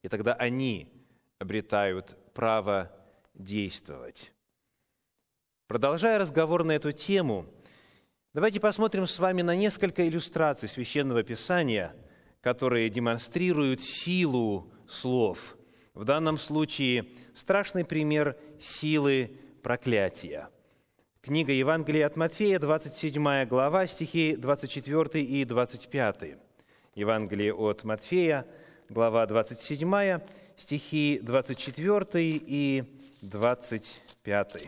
и тогда они обретают право действовать. Продолжая разговор на эту тему, давайте посмотрим с вами на несколько иллюстраций Священного Писания, которые демонстрируют силу слов. В данном случае страшный пример силы проклятия. Книга Евангелия от Матфея, 27 глава, стихи 24 и 25. Евангелие от Матфея, глава 27, стихи 24 и 25.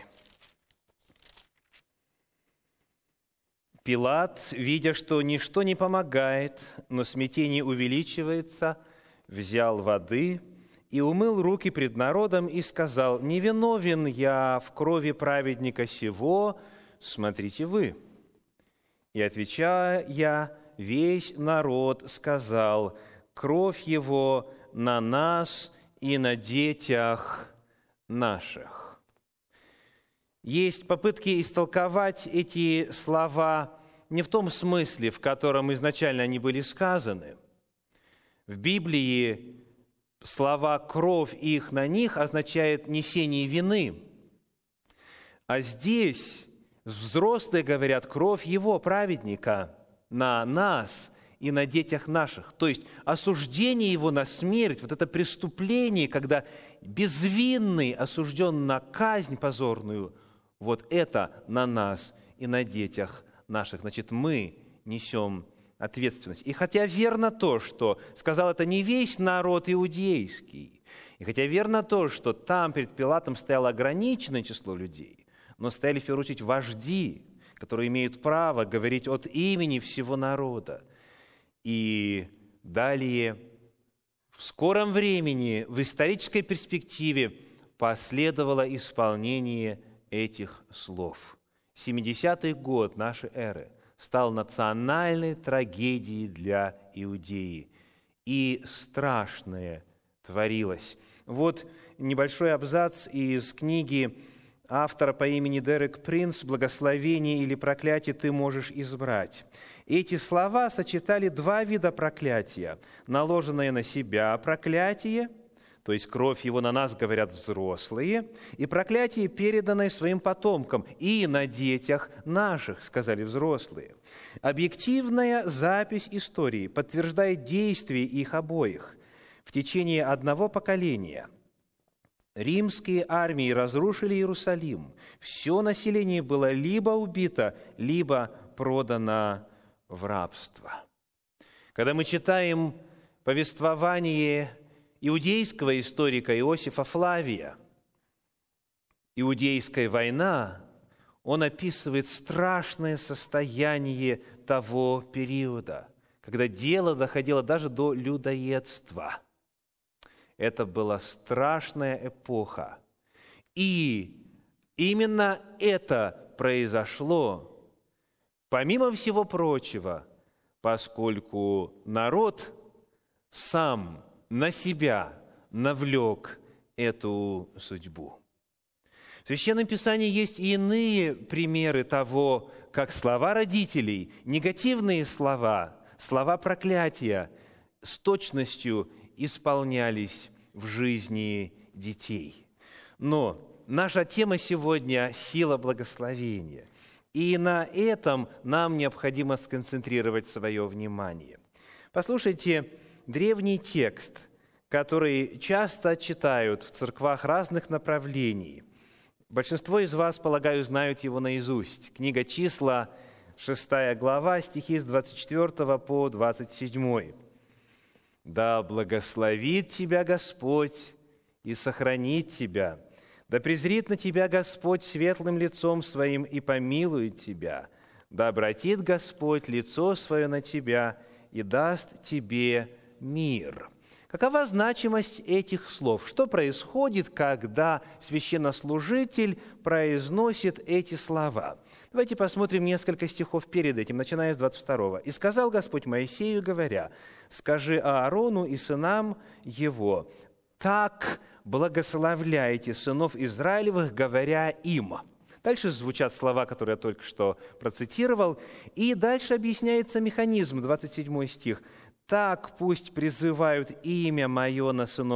Пилат, видя, что ничто не помогает, но смятение увеличивается, взял воды и умыл руки пред народом и сказал: «Не виновен я в крови праведника сего, смотрите вы». И, отвечая, весь народ сказал: «Кровь его на нас и на детях наших». Есть попытки истолковать эти слова не в том смысле, в котором изначально они были сказаны. В Библии слова «кровь их на них» означает несение вины. А здесь взрослые говорят: «Кровь его, праведника, на нас и на детях наших». То есть осуждение его на смерть, вот это преступление, когда безвинный осужден на казнь позорную, вот это на нас и на детях наших. Значит, мы несем ответственность. И хотя верно то, что сказал это не весь народ иудейский, и хотя верно то, что там перед Пилатом стояло ограниченное число людей, но стояли в первую очередь вожди, которые имеют право говорить от имени всего народа. И далее, в скором времени, в исторической перспективе, последовало исполнение этих слов. 70-й год нашей эры стал национальной трагедией для Иудеи. И страшное творилось. Вот небольшой абзац из книги автора по имени Дерек Принс «Благословение или проклятие ты можешь избрать». Эти слова сочетали два вида проклятия. Наложенное на себя проклятие, то есть кровь его на нас, говорят взрослые, и проклятие, переданное своим потомкам, и на детях наших, сказали взрослые. Объективная запись истории подтверждает действия их обоих. В течение одного поколения римские армии разрушили Иерусалим. Все население было либо убито, либо продано в рабство. Когда мы читаем повествование иудейского историка Иосифа Флавия «Иудейская война», он описывает страшное состояние того периода, когда дело доходило даже до людоедства. Это была страшная эпоха. И именно это произошло, помимо всего прочего, поскольку народ сам на себя навлек эту судьбу. В Священном Писании есть и иные примеры того, как слова родителей, негативные слова, слова проклятия с точностью исполнялись в жизни детей. Но наша тема сегодня – сила благословения. И на этом нам необходимо сконцентрировать свое внимание. Послушайте древний текст, который часто читают в церквах разных направлений. Большинство из вас, полагаю, знают его наизусть. Книга «Числа», 6 глава, стихи с 24 по 27. «Да благословит тебя Господь и сохранит тебя. Да презрит на тебя Господь светлым лицом своим и помилует тебя. Да обратит Господь лицо свое на тебя и даст тебе мир». Какова значимость этих слов? Что происходит, когда священнослужитель произносит эти слова? Давайте посмотрим несколько стихов перед этим, начиная с 22. «И сказал Господь Моисею, говоря: скажи Аарону и сынам его: так благословляйте сынов Израилевых, говоря им». Дальше звучат слова, которые я только что процитировал. И дальше объясняется механизм, 27 стих. «Так пусть призывают имя мое на сынов